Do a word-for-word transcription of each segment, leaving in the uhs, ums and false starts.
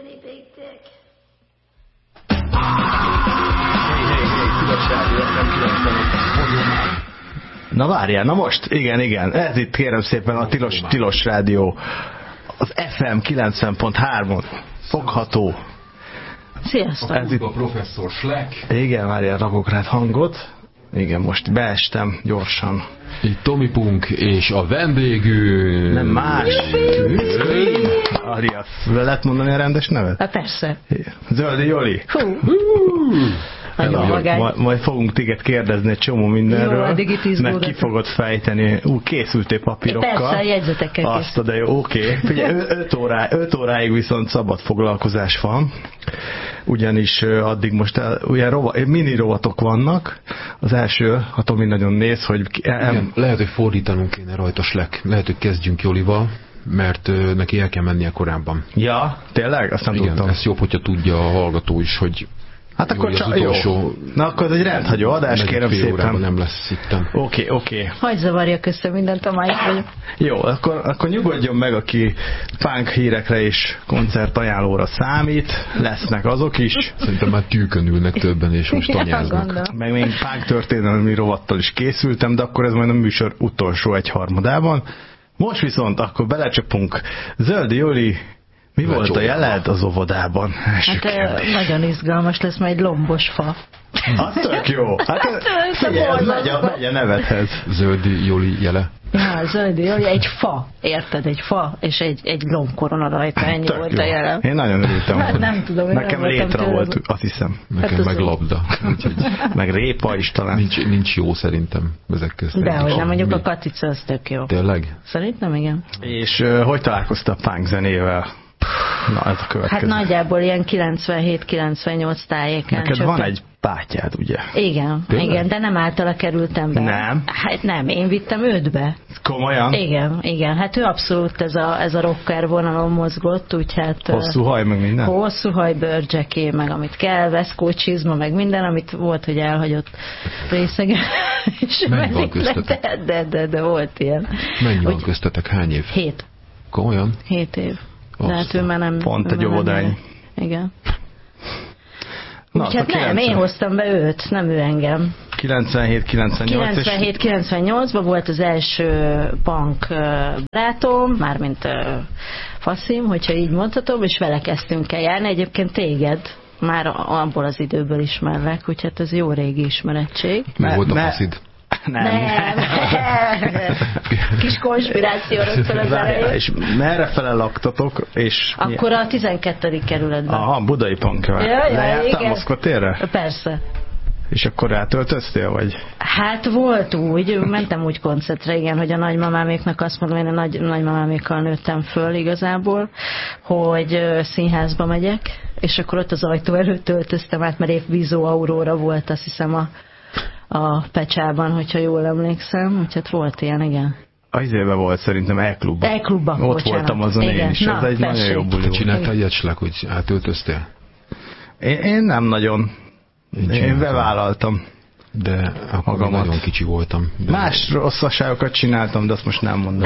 really big dick. Na várjál, na most, igen, igen, ez itt kérem szépen a Tilos, Tilos Rádió, az ef em kilencven pont három fogható. Sziasztok! Ez itt a professzor Schleck. Igen, várjál, rakok rád hangot. Igen, most beestem gyorsan. Itt Tomi Punk és a vendégünk. Nem más. Arias. Lehet mondani a rendes nevet? Hát persze. Zöldi Joli. Hú. Hello, majd, majd fogunk téged kérdezni egy csomó mindenről. Jó, meg ki fogod fejteni. Ú, készültél papírokkal. Persze, jegyzetekkel azt de jó, oké. Figyelj, öt, órá, öt óráig viszont szabad foglalkozás van. Ugyanis addig most el, ugye rova, mini rovatok vannak. Az első, ha Tomi nagyon néz, hogy... El... Igen, lehet, hogy fordítanunk kéne rajta Schleck. Lehet, hogy kezdjünk Jolival, mert uh, neki el kell mennie korábban. Ja, tényleg? Azt nem igen, tudtam. ezt jobb, hogyha tudja a hallgató is, hogy... Hát akkor csak jó. Na akkor ez egy rendhagyó adás, kérem szépen. Nem lesz itten. Oké, okay, oké. Okay. Hagy zavarja össze mindent, a máig vagyok. Jó, akkor, akkor nyugodjon meg, aki punk hírekre és koncertajánlóra számít. Lesznek azok is. Szerintem már tűkön ülnek többen, és most tanyáznak. Meg még punk történelmi rovattal is készültem, de akkor ez majd a műsor utolsó egyharmadában. Most viszont akkor belecsapunk. Zöldi Joli, mi volt a jeled az óvodában? Hát kérdés. Nagyon izgalmas lesz, majd lombos fa. Az tök jó. Hát figyelj, ez megy a, megy a nevethez. Zöldi Joli jele. Ja, Zöldi Joli, egy fa, érted, egy fa, és egy, egy lombkorona rajta, ennyi tök volt jó. A jele. Én nagyon örültem. Hát nem tudom, én nekem létre volt, azt hiszem. Nekem hát meg labda. Úgyhogy... meg répa is talán. Nincs, nincs jó szerintem ezek között. Dehogy nem, mondjuk a katica az tök jó. Tényleg? Szerintem igen. És uh, hogy találkoztál a punk zenével? Na, ez a következő. Hát nagyjából ilyen kilencvenhét kilencvennyolc tájéken. Neked van be... egy bátyád, ugye? Igen, Tényleg? igen, de nem általa kerültem be. Nem? Hát nem, én vittem őt be. Komolyan? Igen, igen, hát ő abszolút ez a, ez a rocker vonalon mozgott, úgy hát... Hosszú haj, meg minden? Hosszú haj, bőrcseké, meg amit kell, veszkó, csizma, meg minden, amit volt, hogy elhagyott részegen. Mennyi van köztetek? De, de, de, de volt ilyen. Mennyi van köztetek? Hány év? Hét. Komolyan? Hét év. De hát ő már nem... Pont egy óvodány. Igen. Na, úgy hát kilencven... nem, én hoztam be őt, nem ő engem. kilencvenhét kilencvennyolc kilencvenhét kilencvennyolcban volt az első punk barátom, mármint faszim, hogyha így mondhatom, és vele kezdtünk el járni. Egyébként téged már abból az időből ismerlek, úgyhogy ez jó régi ismerettség. Mi volt a faszid? Nem. nem. Kis konspiráció rögtön az elején. És merre fele laktatok? És akkor a tizenkettedik kerületben. Aha, budai punkra. Ja, ja, lejártál Moszkva térre? Persze. És akkor rátöltöztél, vagy? Hát volt úgy, mentem úgy koncertre, igen, hogy a nagymamáméknak azt mondom, én a nagy, nagymamámékkal nőttem föl igazából, hogy színházba megyek, és akkor ott az ajtó előtt töltöztem át, mert épp Vízó Aurora volt, azt hiszem a a Pecsában, hogyha jól emlékszem, úgyhogy volt ilyen, igen. Az éve volt szerintem E-klubban. E-klubban, Ott bocsánat. voltam azon igen. én is, Na, ez egy tessék. nagyon jó buli. Te csináltál ilyet, Schleck, hogy átöltöztél? Én, én nem nagyon. Én, én bevállaltam. De akkor magamat. Nagyon kicsi voltam. De... Más rosszaságokat csináltam, de azt most nem mondom.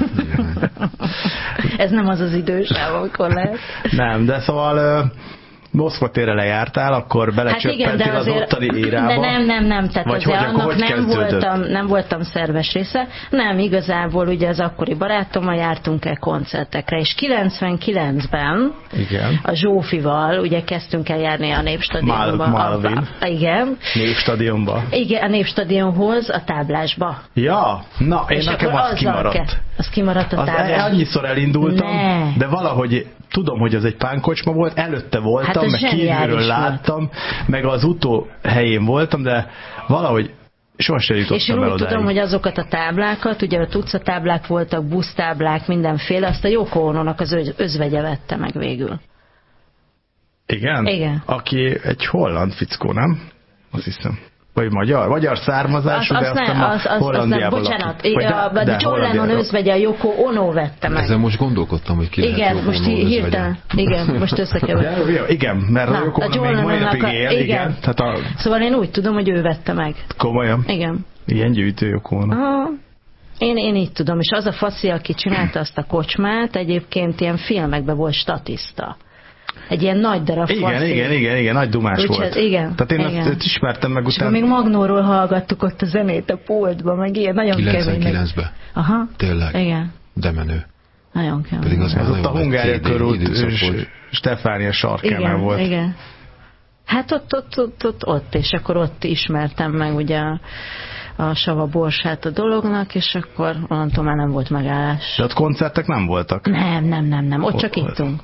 Ez nem az az idősáv, amikor lehet. Nem, de szóval... Moszkva térre lejártál, akkor belecsöppentél hát az ottani érába? De nem, nem, nem, tehát vagy azért hogy, annak hogy nem voltam, nem voltam szerves része. Nem, igazából ugye az akkori barátommal jártunk el koncertekre, és kilencvenkilencben igen. a Zsófival ugye kezdtünk el járni a Népstadionba. Malvin. A, igen. Népstadionba. Igen, a Népstadionhoz, a táblásba. Ja, na, én és nekem az kimaradt. Ke- az kimaradt a táblás. Annyiszor elindultam, ne. de valahogy tudom, hogy az egy pánkocsma volt, előtte voltam, hát meg kívülről láttam, volt. Meg az utó helyén voltam, de valahogy sohasem jutottam és el odáig. És úgy tudom, hogy azokat a táblákat, ugye ott utcatáblák voltak, busztáblák, mindenféle, azt a Yoko Ono-nak az özvegye vette meg végül. Igen? Igen. Aki egy holland fickó, nem? Azt hiszem. Vagy magyar, magyar származású, az, de az aztán ne, a az, az, Hollandiában az bocsánat, lakik. a, de, de John Lennon özvegye, a Yoko Ono vette meg. Ezzel most gondolkodtam, hogy ki lehet igen, Yoko most hirtelen, igen, most összekevertem. Igen, mert Na, a Yoko Ono még mai napig él, igen. igen. Tehát a... Szóval én úgy tudom, hogy ő vette meg. Komolyan? Igen. Ilyen gyűjtő Yoko Ono. Aha. Én, én így tudom, és az a faszi, aki csinálta azt a kocsmát, egyébként ilyen filmekben volt statiszta. Egy ilyen nagy darab igen, faszé. igen, igen, igen, nagy dumás Úgy, volt. Igen, Tehát én igen. azt ismertem meg És utána. még Magnóról hallgattuk ott a zenét a pultban, meg ilyen nagyon kemény. kilencvenkilencben. Aha. Tényleg. Igen. De menő. Nagyon kemény. Pedig az Ez ott a Hungária körút időszak Stefánia sarkánál volt. Igen. Hát ott, ott, ott, ott, ott, és akkor ott ismertem meg ugye a, a sava borsát a dolognak, és akkor onnantól már nem volt megállás. De ott koncertek nem voltak? Nem, nem, nem, nem. Ott, ott csak volt. ittunk.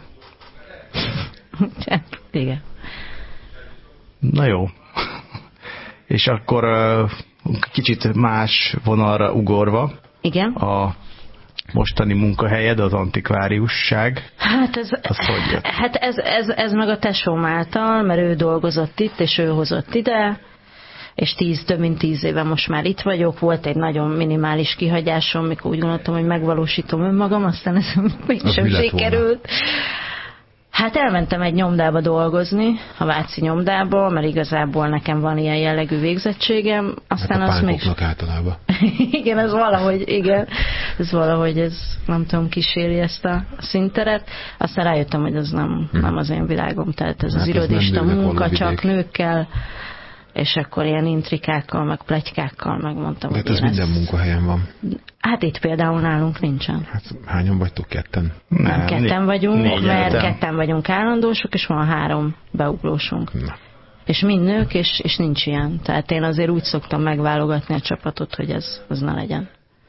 Igen. Na jó. És akkor kicsit más vonalra ugorva. Igen. A mostani munkahelyed, az antikváriusság. Hát ez, az hogy jött? Hát ez, ez, ez meg a tesóm által, mert ő dolgozott itt, és ő hozott ide, és tíz, több mint tíz éve most már itt vagyok. Volt egy nagyon minimális kihagyásom, mikor úgy gondoltam, hogy megvalósítom önmagam, aztán ez mégsem sikerült. Hát elmentem egy nyomdába dolgozni, a Váci nyomdába, mert igazából nekem van ilyen jellegű végzettségem. Aztán hát a azt még... általában. Igen, ez valahogy, igen, ez valahogy, ez nem tudom, kíséri ezt a színteret. Aztán rájöttem, hogy ez nem, hmm. nem az én világom, tehát ez hát az irodista munka, csak nőkkel, és akkor ilyen intrikákkal, meg pletykákkal megmondtam. De hát ez minden ezt... munkahelyen van. Hát itt például nálunk nincsen. Hát hányan vagytok? Ketten? Nem, nem ketten vagyunk, négy, mert nem. ketten vagyunk állandósok, és van három beuglósunk. Na. És mind nők, és, és nincs ilyen. Tehát én azért úgy szoktam megválogatni a csapatot, hogy ez, ez ne legyen.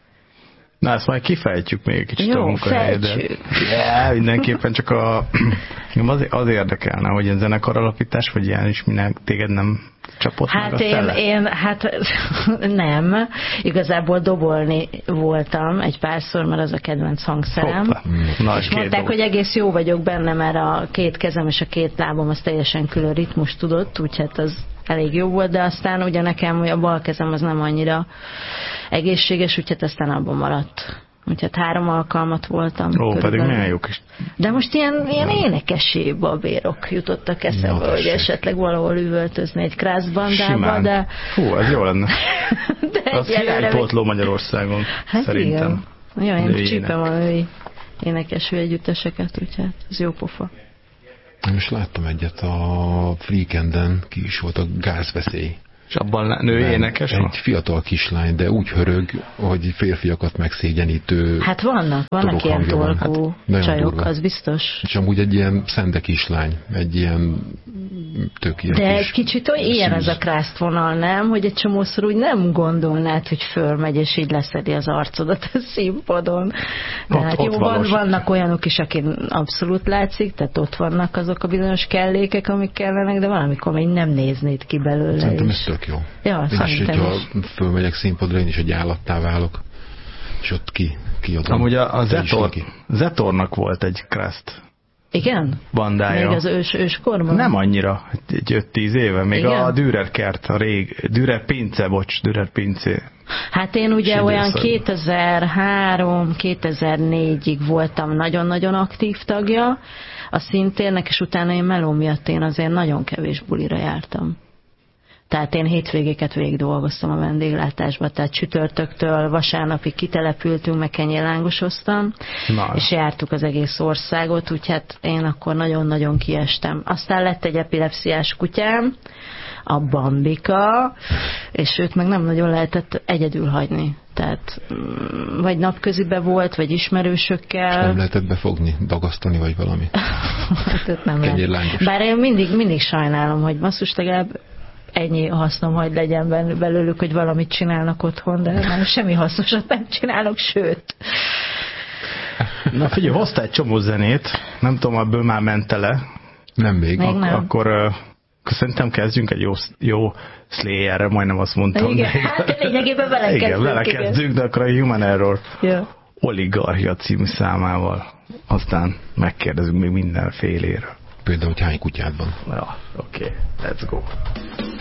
Na, ezt majd kifejtjük még kicsit. Jó, a munkahelyedet. Yeah, mindenképpen csak a... az, az érdekelne, hogy ilyen zenekar alapítás, vagy ilyen is minden téged nem csapott hát meg a én, én, hát nem. Igazából dobolni voltam egy párszor, mert az a kedvenc hangszerem. Na, és mondták, dob. hogy egész jó vagyok benne, mert a két kezem és a két lábam az teljesen külön ritmus tudott, úgyhogy az elég jó volt, de aztán ugye nekem a bal kezem az nem annyira egészséges, úgyhogy aztán abban maradt. Úgyhogy három alkalmat voltam. Ó, körülbelül. Pedig milyen jó kis... De most ilyen, ilyen énekessé babérok jutottak eszembe, hogy esetleg valahol üvöltözni egy krászbandába, de... Hú, ez jó lenne. De az hiánypótló Magyarországon, hát szerintem. Igen. Ja, én csípem a női énekeső együtteseket, úgyhogy ez jó pofa. Most láttam egyet a Freakenden, ki is volt a Gázveszély. És abban női énekes van? Egy fiatal kislány, de úgy hörög, hogy férfiakat megszégyenítő. Hát vannak, vannak ilyen tolkó hát csajok, durva. Az biztos. És amúgy egy ilyen szende kislány, egy ilyen tök ilyen de kis egy kicsit olyan ilyen ez a krászt vonal, nem? Hogy egy csomószor úgy nem gondolnád, hogy fölmegy, és így leszedi az arcodat a színpadon. De ott, hát ott jó, van, vannak olyanok is, akin abszolút látszik, tehát ott vannak azok a bizonyos kellékek, amik kellenek, de valamikor még nem néznéd ki belőle. Szerintem ez tök jó. Ja, én is, hogyha fölmegyek színpadra, én is egy állattá válok, és ott ki, kiadom. Amúgy a, a Zetor, Zetornak volt egy Crust igen? bandája. Még az ős, őskorban? Nem annyira, egy öt-tíz éve. Még igen? A Dürer kert, a rég, Dürer pince, bocs, Dürer pincé. Hát én ugye Sidőszak. Olyan kétezer-három kétezer-négyig voltam nagyon-nagyon aktív tagja a szintérnek, és utána én meló miatt én azért nagyon kevés bulira jártam. Tehát én hétvégéket végig dolgoztam a vendéglátásban, tehát csütörtöktől vasárnapig kitelepültünk, meg kenyérlángosoztam, és jártuk az egész országot, úgyhogy hát én akkor nagyon-nagyon kiestem. Aztán lett egy epilepsziás kutyám, a Bambika, és őt meg nem nagyon lehetett egyedül hagyni. Tehát vagy napközibe volt, vagy ismerősökkel. És nem lehetett befogni, dagasztani, vagy valami. Hát nem lehet. Bár én mindig, mindig sajnálom, hogy basszus, legalább ennyi hasznom, hogy legyen belőlük, hogy valamit csinálnak otthon, de már semmi hasznosat nem csinálok, sőt. Na figyelj, hoztál egy csomó zenét, nem tudom, ebből már mente le. Nem még. még Ak- nem. Akkor uh, szerintem kezdjünk egy jó, jó Slayerre, majdnem azt mondtam. Igen, de... hát lényegében belekezdünk. Igen, belekezdünk, de akkor a Human Error ja. Oligarchia című számával. Aztán megkérdezünk még mindenféléről. Például, hogy hány kutyád van. Ja, oké, okay. Let's go.